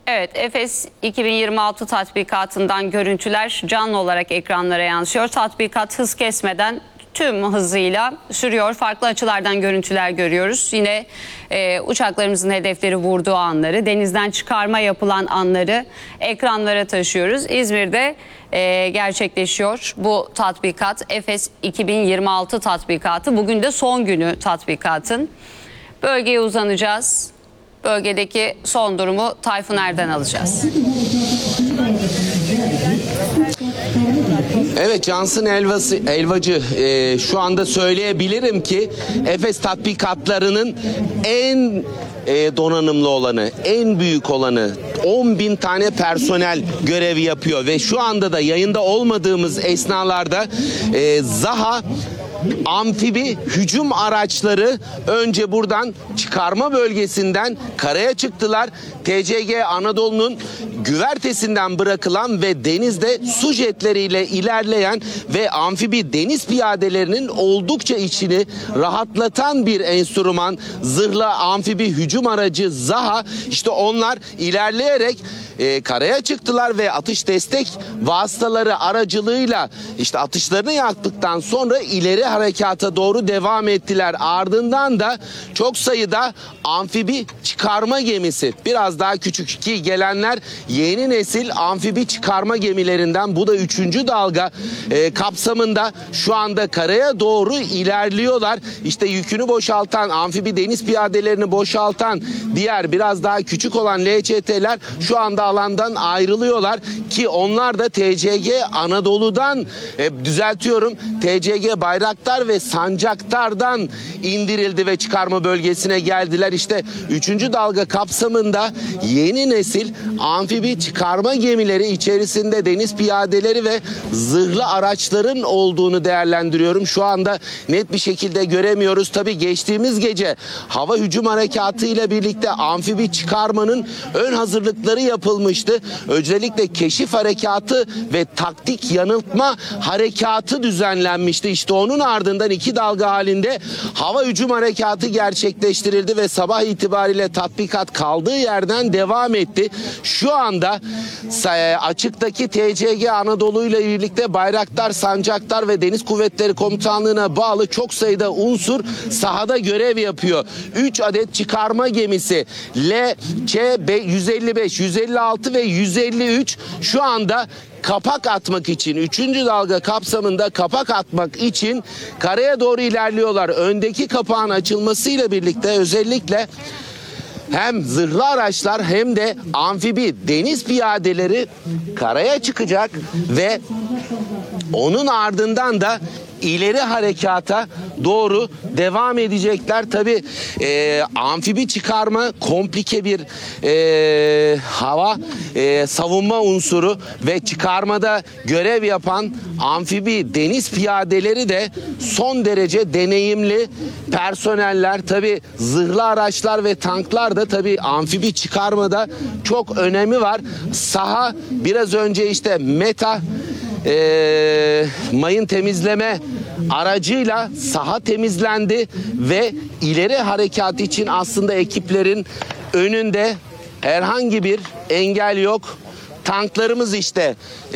Evet, Efes 2026 tatbikatından görüntüler canlı olarak ekranlara yansıyor. Tatbikat hız kesmeden tüm hızıyla sürüyor. Farklı açılardan görüntüler görüyoruz. Yine uçaklarımızın hedefleri vurduğu anları, denizden çıkarma yapılan anları ekranlara taşıyoruz. İzmir'de gerçekleşiyor bu tatbikat. Efes 2026 tatbikatı. Bugün de son günü tatbikatın. Bölgeye uzanacağız. Bölgedeki son durumu Tayfun Er'den alacağız. Evet, Cansın Elvacı, şu anda söyleyebilirim ki Efes tatbikatlarının en donanımlı olanı, en büyük olanı, 10.000 tane personel görevi yapıyor ve şu anda da yayında olmadığımız esnalarda Zaha amfibi hücum araçları önce buradan çıkarma bölgesinden karaya çıktılar. TCG Anadolu'nun güvertesinden bırakılan ve denizde su jetleriyle ilerleyen ve amfibi deniz piyadelerinin oldukça içini rahatlatan bir enstrüman, zırhlı amfibi hücum aracı Zaha. İşte onlar ilerleyerek karaya çıktılar ve atış destek vasıtaları aracılığıyla işte atışlarını yaptıktan sonra ileri harekata doğru devam ettiler. Ardından da çok sayıda amfibi çıkarma gemisi, biraz daha küçük ki gelenler yeni nesil amfibi çıkarma gemilerinden, bu da 3. dalga kapsamında şu anda karaya doğru ilerliyorlar. İşte yükünü boşaltan, amfibi deniz piyadelerini boşaltan diğer biraz daha küçük olan LÇT'ler şu anda alandan ayrılıyorlar ki onlar da TCG Anadolu'dan düzeltiyorum, TCG Bayraktar ve Sancaktar'dan indirildi ve çıkarma bölgesine geldiler. İşte 3. dalga kapsamında yeni nesil amfibi çıkarma gemileri içerisinde deniz piyadeleri ve zırhlı araçların olduğunu değerlendiriyorum. Şu anda net bir şekilde göremiyoruz. Tabii geçtiğimiz gece hava hücum harekatı ile birlikte amfibi çıkarmanın ön hazırlıkları yapılmıştı. Özellikle keşif harekatı ve taktik yanıltma harekatı düzenlenmişti. İşte onun ardından 2 dalga halinde hava hücum harekatı gerçekleştirildi ve sabah itibariyle tatbikat kaldığı yerden devam etti. Şu anda açıktaki TCG Anadolu ile birlikte Bayraktar, Sancaktar ve Deniz Kuvvetleri Komutanlığı'na bağlı çok sayıda unsur sahada görev yapıyor. 3 adet çıkarma gemisi LC-155, 156 ve 153 şu anda kapak atmak için, 3. dalga kapsamında kapak atmak için karaya doğru ilerliyorlar. Öndeki kapağın açılmasıyla birlikte özellikle hem zırhlı araçlar hem de amfibi deniz piyadeleri karaya çıkacak ve onun ardından da ileri harekata doğru devam edecekler. Tabii amfibi çıkarma komplike bir hava savunma unsuru ve çıkarmada görev yapan amfibi deniz piyadeleri de son derece deneyimli personeller. Tabii zırhlı araçlar ve tanklar da tabii amfibi çıkarmada çok önemi var. Saha biraz önce işte mayın temizleme aracıyla saha temizlendi ve ileri harekat için aslında ekiplerin önünde herhangi bir engel yok. Tanklarımız işte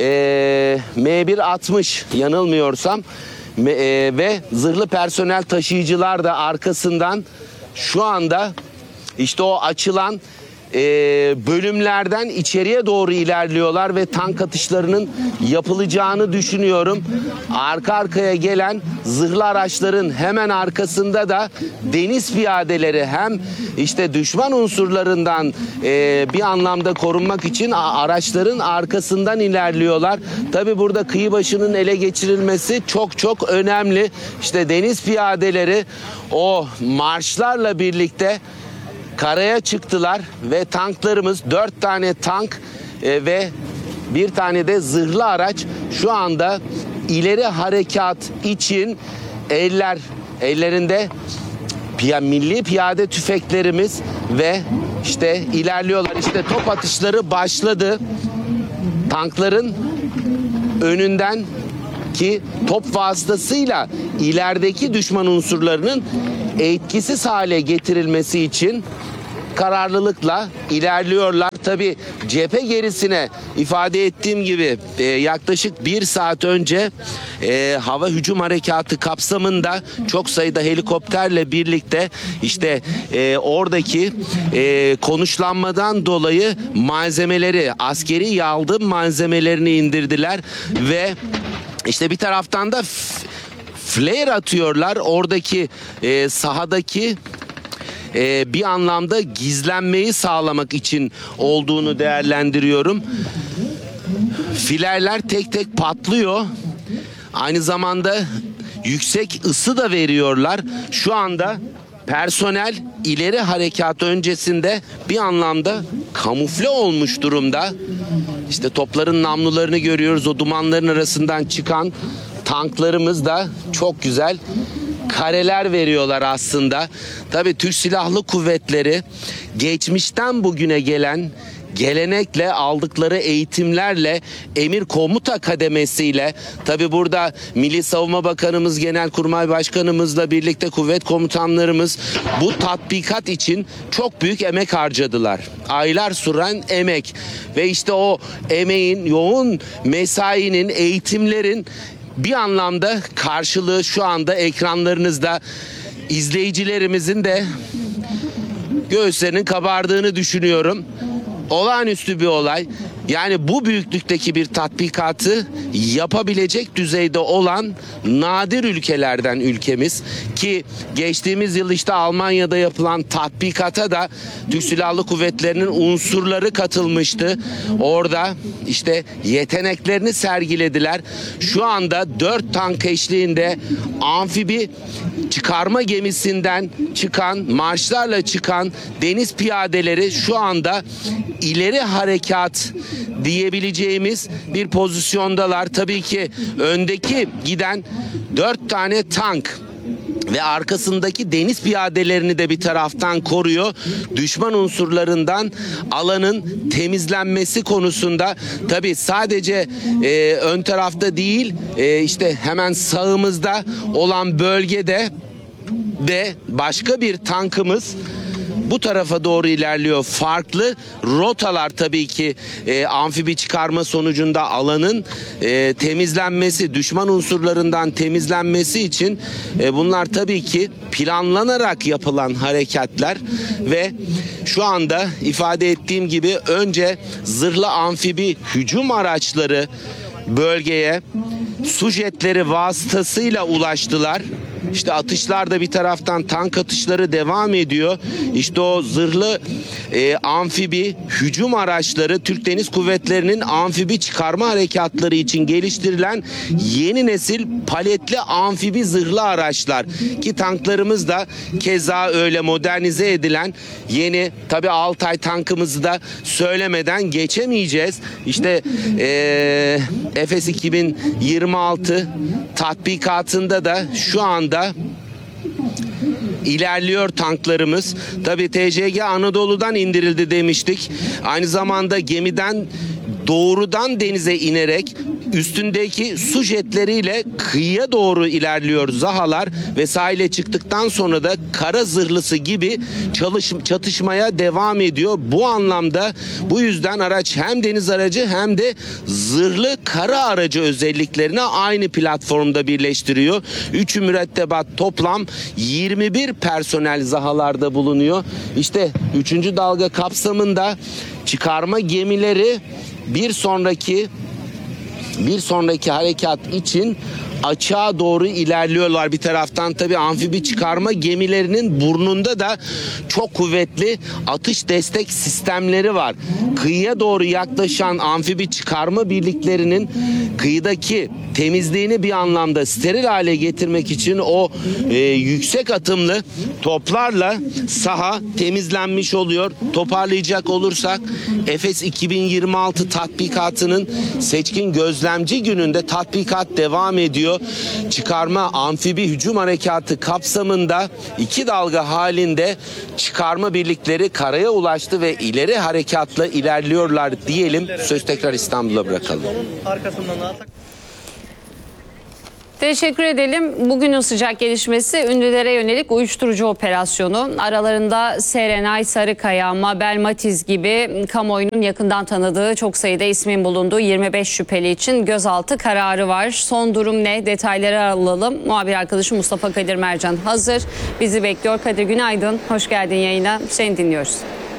M160 yanılmıyorsam ve zırhlı personel taşıyıcılar da arkasından şu anda işte o açılan bölümlerden içeriye doğru ilerliyorlar ve tank atışlarının yapılacağını düşünüyorum. Arka arkaya gelen zırhlı araçların hemen arkasında da deniz piyadeleri hem işte düşman unsurlarından bir anlamda korunmak için araçların arkasından ilerliyorlar. Tabii burada kıyı başının ele geçirilmesi çok çok önemli. İşte deniz piyadeleri o marşlarla birlikte karaya çıktılar ve tanklarımız 4 tane tank ve bir tane de zırhlı araç şu anda ileri harekat için ellerinde milli piyade tüfeklerimiz ve işte ilerliyorlar. İşte top atışları başladı. Tankların önünden ki top vasıtasıyla ilerideki düşman unsurlarının etkisiz hale getirilmesi için kararlılıkla ilerliyorlar. Tabii cephe gerisine ifade ettiğim gibi yaklaşık 1 saat önce hava hücum harekatı kapsamında çok sayıda helikopterle birlikte işte oradaki konuşlanmadan dolayı malzemeleri, askeri yardım malzemelerini indirdiler ve işte bir taraftan da flare atıyorlar. Oradaki sahadaki bir anlamda gizlenmeyi sağlamak için olduğunu değerlendiriyorum. Filerler tek tek patlıyor. Aynı zamanda yüksek ısı da veriyorlar. Şu anda personel ileri harekat öncesinde bir anlamda kamufle olmuş durumda. İşte topların namlularını görüyoruz. O dumanların arasından çıkan tanklarımız da çok güzel kareler veriyorlar aslında. Tabii Türk Silahlı Kuvvetleri geçmişten bugüne gelen gelenekle, aldıkları eğitimlerle, emir komuta kademesiyle, tabii burada Milli Savunma Bakanımız, Genelkurmay Başkanımızla birlikte kuvvet komutanlarımız bu tatbikat için çok büyük emek harcadılar. Aylar süren emek ve işte o emeğin, yoğun mesainin, eğitimlerin bir anlamda karşılığı şu anda ekranlarınızda. İzleyicilerimizin de göğüslerinin kabardığını düşünüyorum. Olağanüstü bir olay. Yani bu büyüklükteki bir tatbikatı yapabilecek düzeyde olan nadir ülkelerden ülkemiz ki geçtiğimiz yıl işte Almanya'da yapılan tatbikata da Türk Silahlı Kuvvetleri'nin unsurları katılmıştı. Orada işte yeteneklerini sergilediler. Şu anda 4 tank eşliğinde amfibi çıkarma gemisinden çıkan, marşlarla çıkan deniz piyadeleri şu anda ileri harekat diyebileceğimiz bir pozisyondalar. Tabii ki öndeki giden 4 tane tank ve arkasındaki deniz piyadelerini de bir taraftan koruyor. Düşman unsurlarından alanın temizlenmesi konusunda tabii sadece ön tarafta değil işte hemen sağımızda olan bölgede de başka bir tankımız bu tarafa doğru ilerliyor. Farklı rotalar tabii ki amfibi çıkarma sonucunda alanın temizlenmesi, düşman unsurlarından temizlenmesi için bunlar tabii ki planlanarak yapılan harekatler ve şu anda ifade ettiğim gibi önce zırhlı amfibi hücum araçları bölgeye su jetleri vasıtasıyla ulaştılar. İşte atışlar da bir taraftan tank atışları devam ediyor. İşte o zırhlı amfibi hücum araçları Türk Deniz Kuvvetleri'nin amfibi çıkarma harekatları için geliştirilen yeni nesil paletli amfibi zırhlı araçlar ki tanklarımız da keza öyle modernize edilen yeni tabii Altay tankımızı da söylemeden geçemeyeceğiz. İşte Efes 2026 tatbikatında da şu anda ilerliyor tanklarımız. Tabii TCG Anadolu'dan indirildi demiştik. Aynı zamanda gemiden doğrudan denize inerek üstündeki su jetleriyle kıyıya doğru ilerliyor Zahalar ve sahile çıktıktan sonra da kara zırhlısı gibi çatışmaya devam ediyor. Bu anlamda bu yüzden araç hem deniz aracı hem de zırhlı kara aracı özelliklerini aynı platformda birleştiriyor. 3'ü mürettebat toplam 21 personel Zahalarda bulunuyor. İşte 3. dalga kapsamında çıkarma gemileri bir sonraki harekat için açığa doğru ilerliyorlar. Bir taraftan tabii amfibi çıkarma gemilerinin burnunda da çok kuvvetli atış destek sistemleri var. Kıyıya doğru yaklaşan amfibi çıkarma birliklerinin kıyıdaki temizliğini bir anlamda steril hale getirmek için o yüksek atımlı toplarla saha temizlenmiş oluyor. Toparlayacak olursak Efes 2026 tatbikatının seçkin gözlemci gününde tatbikat devam ediyor. Çıkarma amfibi hücum harekatı kapsamında 2 dalga halinde çıkarma birlikleri karaya ulaştı ve ileri harekatla ilerliyorlar diyelim. Söz tekrar İstanbul'a bırakalım. Arkasından Teşekkür edelim. Bugünün sıcak gelişmesi ünlülere yönelik uyuşturucu operasyonu. Aralarında Serenay Sarıkaya, Mabel Matiz gibi kamuoyunun yakından tanıdığı çok sayıda ismin bulunduğu 25 şüpheli için gözaltı kararı var. Son durum ne? Detayları alalım. Muhabir arkadaşım Mustafa Kadir Mercan hazır. Bizi bekliyor. Kadir günaydın. Hoş geldin yayına. Seni dinliyoruz.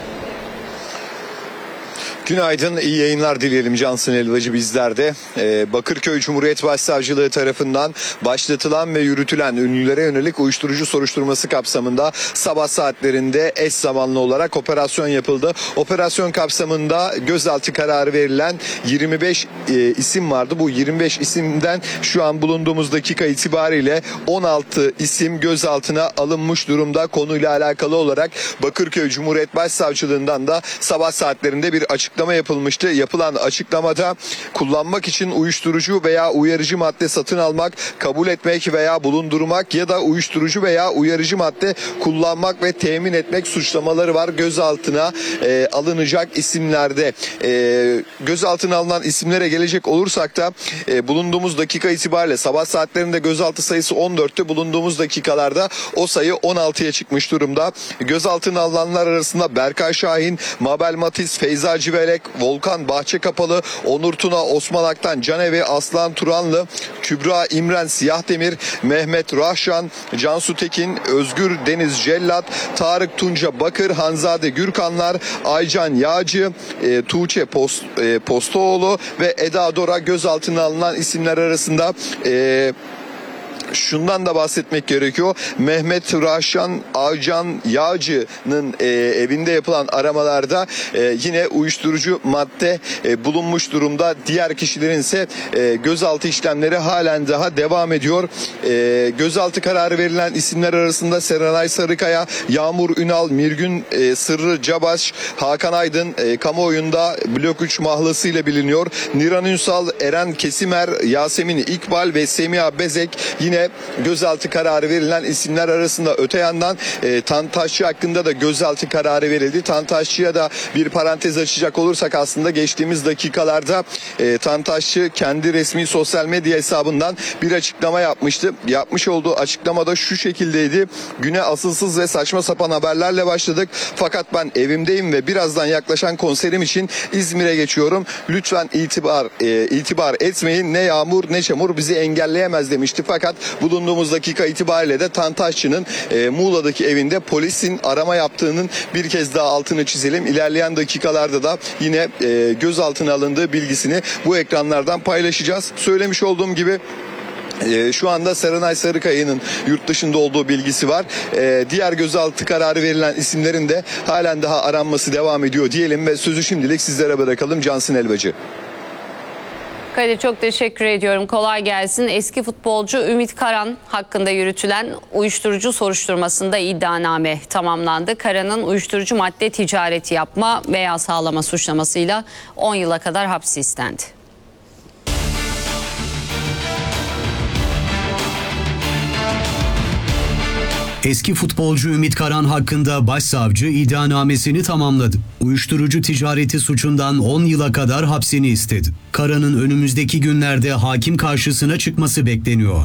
Günaydın, iyi yayınlar dileyelim Cansın Elvacı bizlerde. Bakırköy Cumhuriyet Başsavcılığı tarafından başlatılan ve yürütülen ünlülere yönelik uyuşturucu soruşturması kapsamında sabah saatlerinde eş zamanlı olarak operasyon yapıldı. Operasyon kapsamında gözaltı kararı verilen 25 isim vardı. Bu 25 isimden şu an bulunduğumuz dakika itibariyle 16 isim gözaltına alınmış durumda. Konuyla alakalı olarak Bakırköy Cumhuriyet Başsavcılığından da sabah saatlerinde bir açıklama yapılmıştı. Yapılan açıklamada kullanmak için uyuşturucu veya uyarıcı madde satın almak, kabul etmek veya bulundurmak ya da uyuşturucu veya uyarıcı madde kullanmak ve temin etmek suçlamaları var. Gözaltına alınacak isimlerde. Gözaltına alınan isimlere gelecek olursak da bulunduğumuz dakika itibariyle sabah saatlerinde gözaltı sayısı 14'tü. Bulunduğumuz dakikalarda o sayı 16'ya çıkmış durumda. Gözaltına alınanlar arasında Berkay Şahin, Mabel Matiz, Feyza Civelek, Volkan Bahçekapalı, Onur Tuna, Osman Aktan, Canevi, Aslan Turanlı, Kübra İmren Siyahdemir, Mehmet Rahşan, Cansu Tekin, Özgür Deniz Cellat, Tarık Tunca Bakır, Hanzade Gürkanlar, Aycan Yağcı, Tuğçe Postoğlu ve Eda Dora gözaltına alınan isimler arasında. Şundan da bahsetmek gerekiyor. Mehmet Rahşan Aycan Yağcı'nın evinde yapılan aramalarda yine uyuşturucu madde bulunmuş durumda. Diğer kişilerin ise gözaltı işlemleri halen daha devam ediyor. Gözaltı kararı verilen isimler arasında Serenay Sarıkaya, Yağmur Ünal, Mirgün Sırrı Cabaş, Hakan Aydın kamuoyunda Blok 3 mahlası ile biliniyor. Niran Ünsal, Eren Kesimer, Yasemin İkbal ve Semiha Bezek yine gözaltı kararı verilen isimler arasında. Öte yandan Tantaşçı hakkında da gözaltı kararı verildi. Tantaşçı'ya da bir parantez açacak olursak aslında geçtiğimiz dakikalarda Tantaşçı kendi resmi sosyal medya hesabından bir açıklama yapmıştı. Yapmış olduğu açıklamada şu şekildeydi: güne asılsız ve saçma sapan haberlerle başladık. Fakat ben evimdeyim ve birazdan yaklaşan konserim için İzmir'e geçiyorum. Lütfen itibar etmeyin. Ne yağmur ne çamur bizi engelleyemez demişti. Fakat bulunduğumuz dakika itibariyle de Tantaşçı'nın Muğla'daki evinde polisin arama yaptığının bir kez daha altını çizelim. İlerleyen dakikalarda da yine gözaltına alındığı bilgisini bu ekranlardan paylaşacağız. Söylemiş olduğum gibi şu anda Serenay Sarıkaya'nın yurt dışında olduğu bilgisi var. Diğer gözaltı kararı verilen isimlerin de halen daha aranması devam ediyor diyelim ve sözü şimdilik sizlere bırakalım. Cansın Elvacı. Kadir çok teşekkür ediyorum. Kolay gelsin. Eski futbolcu Ümit Karan hakkında yürütülen uyuşturucu soruşturmasında iddianame tamamlandı. Karan'ın uyuşturucu madde ticareti yapma veya sağlama suçlamasıyla 10 yıla kadar hapsi istendi. Eski futbolcu Ümit Karan hakkında başsavcı iddianamesini tamamladı. Uyuşturucu ticareti suçundan 10 yıla kadar hapsini istedi. Karan'ın önümüzdeki günlerde hakim karşısına çıkması bekleniyor.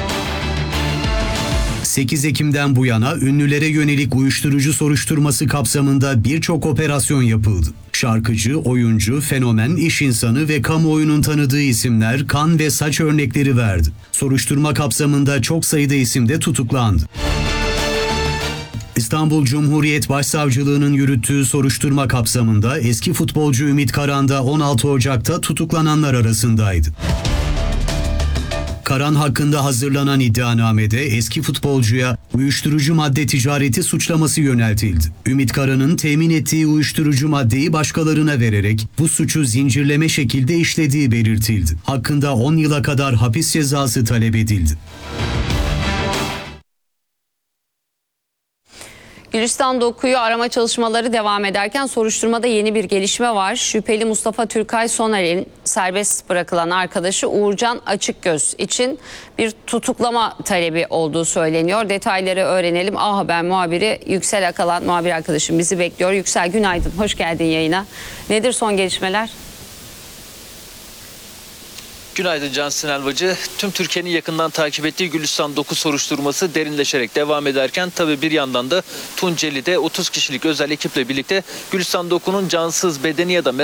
8 Ekim'den bu yana ünlülere yönelik uyuşturucu soruşturması kapsamında birçok operasyon yapıldı. Şarkıcı, oyuncu, fenomen, iş insanı ve kamuoyunun tanıdığı isimler kan ve saç örnekleri verdi. Soruşturma kapsamında çok sayıda isim de tutuklandı. İstanbul Cumhuriyet Başsavcılığı'nın yürüttüğü soruşturma kapsamında eski futbolcu Ümit Karan da 16 Ocak'ta tutuklananlar arasındaydı. Karan hakkında hazırlanan iddianamede eski futbolcuya uyuşturucu madde ticareti suçlaması yöneltildi. Ümit Karan'ın temin ettiği uyuşturucu maddeyi başkalarına vererek bu suçu zincirleme şekilde işlediği belirtildi. Hakkında 10 yıla kadar hapis cezası talep edildi. Gülistan'da okuyor. Arama çalışmaları devam ederken soruşturmada yeni bir gelişme var. Şüpheli Mustafa Türkay Soner'in serbest bırakılan arkadaşı Uğurcan Açıkgöz için bir tutuklama talebi olduğu söyleniyor. Detayları öğrenelim. A Haber muhabiri Yüksel Akalan muhabir arkadaşım bizi bekliyor. Yüksel günaydın. Hoş geldin yayına. Nedir son gelişmeler? Günaydın Cansın Elvacı. Tüm Türkiye'nin yakından takip ettiği Gülistan 9 soruşturması derinleşerek devam ederken tabii bir yandan da Tunceli'de 30 kişilik özel ekiple birlikte Gülistan 9'un cansız bedeni ya da